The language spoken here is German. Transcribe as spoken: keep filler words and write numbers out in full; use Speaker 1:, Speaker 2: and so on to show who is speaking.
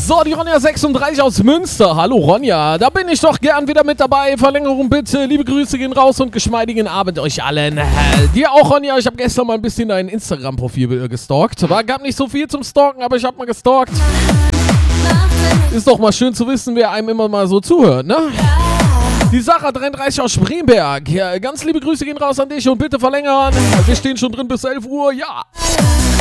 Speaker 1: So, die Ronja sechsunddreißig aus Münster. Hallo Ronja, da bin ich doch gern wieder mit dabei. Verlängerung bitte, liebe Grüße gehen raus und geschmeidigen Abend euch allen. Äh, dir auch Ronja, ich habe gestern mal ein bisschen dein Instagram-Profil gestalkt. War, gab nicht so viel zum Stalken, aber ich habe mal gestalkt. Ist doch mal schön zu wissen, wer einem immer mal so zuhört, ne? Die Sarah dreiunddreißig aus Spremberg. Ja, ganz liebe Grüße gehen raus an dich und bitte verlängern. Wir stehen schon drin bis elf Uhr, ja.